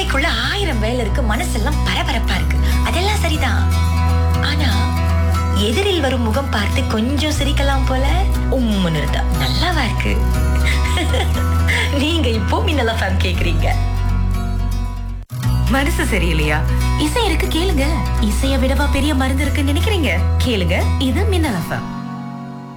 மூளைக்குள்ள 1000 வேலை இருக்கு, மனசெல்லாம் பரபரப்பா இருக்கு. அதெல்லாம் சரிதான். ஆனா எதிரில் வரும் முகம் பார்த்து கொஞ்சம் சிரிக்கலாம் போல உம்முன்னு இருந்தா நல்லாவா இருக்கு? நீங்க இப்போ மின்னல் எஃப்எம் கேக்குறீங்க. மனசு சரியில்லையா? இசை இருக்கு, கேளுங்க. இசைய விடவா பெரிய மருந்து இருக்குன்னு நினைக்கிறீங்க? கேளுங்க, இது மின்னல் எஃப்எம்.